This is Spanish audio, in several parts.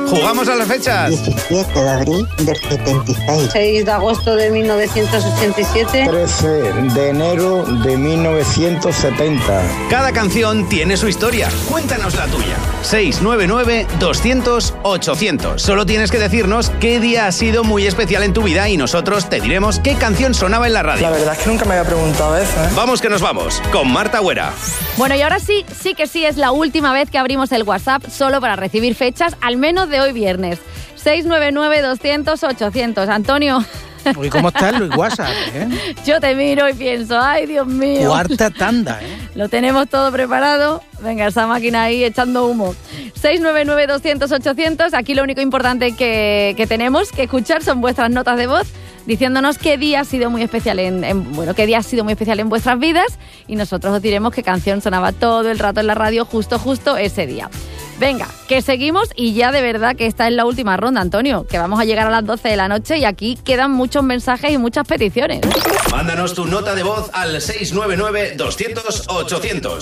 ¡Jugamos a las fechas! 17 de abril del 76. 6 de agosto de 1987. 13 de enero de 1970. Cada canción tiene su historia. Cuéntanos la tuya. 699-200-800. Solo tienes que decirnos qué día ha sido muy especial en tu vida y nosotros te diremos qué canción sonaba en la radio. La verdad es que nunca me había preguntado eso, ¿eh? Vamos que nos vamos, con Marta Huera. Bueno, y ahora sí que sí es la última vez que abrimos el WhatsApp solo para recibir fechas, al menos de hoy viernes. 699-200-800. Antonio. Uy, ¿cómo estás, Luis WhatsApp? Yo te miro y pienso, ay, Dios mío. Cuarta tanda, Lo tenemos todo preparado. Venga, esa máquina ahí echando humo. 699-200-800. Aquí lo único importante que tenemos que escuchar son vuestras notas de voz, diciéndonos qué día ha sido muy especial qué día ha sido muy especial en vuestras vidas, y nosotros os diremos qué canción sonaba todo el rato en la radio justo ese día. Venga, que seguimos y ya de verdad que esta es la última ronda, Antonio, que vamos a llegar a las 12 de la noche y aquí quedan muchos mensajes y muchas peticiones. Mándanos tu nota de voz al 699-200-800.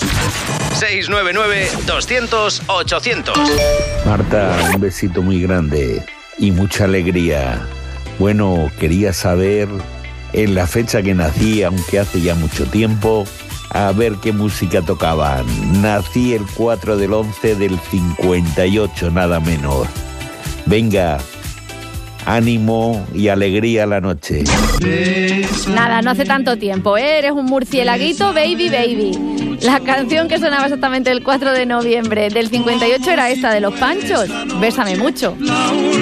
699-200-800. Marta, un besito muy grande y mucha alegría. Bueno, quería saber en la fecha que nací, aunque hace ya mucho tiempo, a ver qué música tocaban. Nací el 4 del 11 del 58, nada menos. Venga, ánimo y alegría a la noche. Nada, no hace tanto tiempo, ¿eh? Eres un murcielaguito, baby, baby. La canción que sonaba exactamente el 4 de noviembre del 58 era esta de Los Panchos, Bésame mucho.